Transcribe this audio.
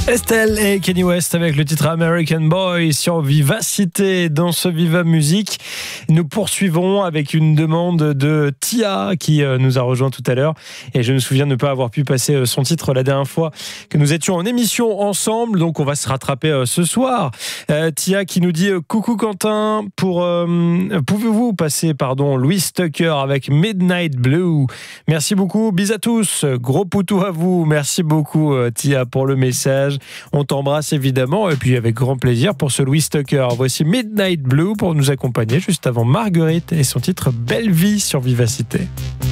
Estelle et Kanye West avec le titre American Boy sur Vivacité. Dans ce Viva Musique, nous poursuivons avec une demande de Tia qui nous a rejoint tout à l'heure. Et je me souviens de ne pas avoir pu passer son titre la dernière fois que nous étions en émission ensemble. Donc on va se rattraper ce soir. Tia qui nous dit coucou Quentin, pouvez-vous passer Louis Tucker avec Midnight Blue. Merci beaucoup, bis à tous, gros poutou à vous. Merci beaucoup Tia pour le message. On t'embrasse évidemment et puis avec grand plaisir pour ce Louis Tucker. Voici Midnight Blue pour nous accompagner juste avant Marguerite et son titre Belle Vie sur Vivacité.